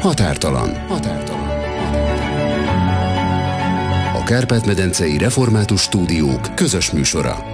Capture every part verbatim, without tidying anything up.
Határtalan. Határtalan. A Kárpát-medencei Református Stúdiók közös műsora.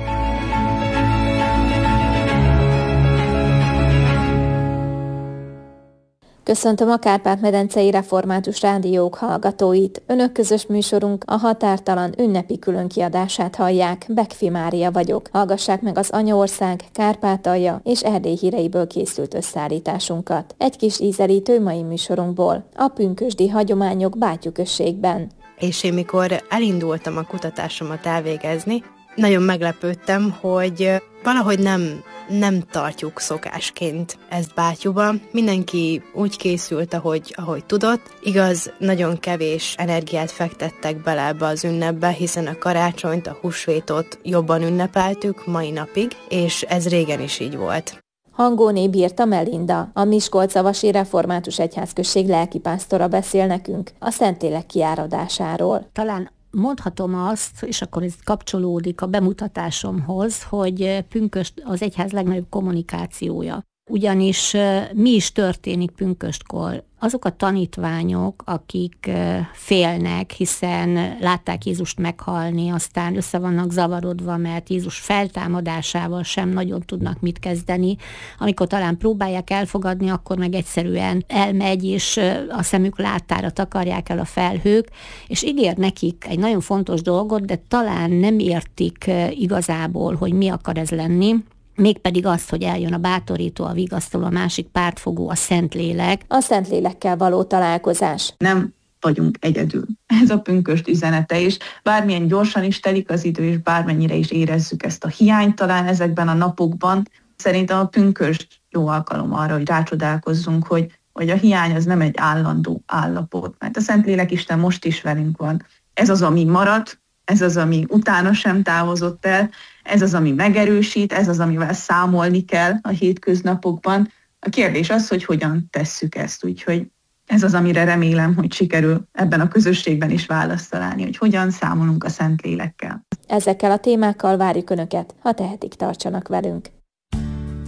Köszöntöm a Kárpát-medencei Református Rádiók hallgatóit. Önök közös műsorunk a Határtalan ünnepi különkiadását hallják. Bekfi Mária vagyok. Hallgassák meg az Anyaország, Kárpátalja és Erdély híreiből készült összeállításunkat. Egy kis ízelítő mai műsorunkból. A pünkösdi hagyományok Bátyú-községben. És én mikor elindultam a kutatásomat elvégezni, nagyon meglepődtem, hogy valahogy nem, nem tartjuk szokásként ezt Bátyúba. Mindenki úgy készült, ahogy, ahogy tudott. Igaz, nagyon kevés energiát fektettek bele ebbe az ünnepbe, hiszen a karácsonyt, a húsvétot jobban ünnepeltük mai napig, és ez régen is így volt. Hangóné Birta Melinda, a Miskolcavasi Református Egyházközség lelkipásztora beszél nekünk a Szentlélek kiáradásáról. Talán mondhatom azt, és akkor ez kapcsolódik a bemutatásomhoz, hogy pünkösd az egyház legnagyobb kommunikációja. Ugyanis mi is történik pünköstkor? Azok a tanítványok, akik félnek, hiszen látták Jézust meghalni, aztán össze vannak zavarodva, mert Jézus feltámadásával sem nagyon tudnak mit kezdeni. Amikor talán próbálják elfogadni, akkor meg egyszerűen elmegy, és a szemük láttára takarják el a felhők, és ígér nekik egy nagyon fontos dolgot, de talán nem értik igazából, hogy mi akar ez lenni. Mégpedig az, hogy eljön a bátorító, a vigasztaló, a másik pártfogó, a Szentlélek. A Szentlélekkel való találkozás. Nem vagyunk egyedül. Ez a pünkösd üzenete, és bármilyen gyorsan is telik az idő, és bármennyire is érezzük ezt a hiányt talán ezekben a napokban, szerintem a pünkösd jó alkalom arra, hogy rácsodálkozzunk, hogy, hogy a hiány az nem egy állandó állapot, mert a Szentlélek Isten most is velünk van. Ez az, ami maradt, ez az, ami utána sem távozott el, ez az, ami megerősít, ez az, amivel számolni kell a hétköznapokban. A kérdés az, hogy hogyan tesszük ezt, úgyhogy ez az, amire remélem, hogy sikerül ebben a közösségben is választ találni, hogy hogyan számolunk a Szentlélekkel. Ezekkel a témákkal várjuk Önöket, ha tehetik, tartsanak velünk.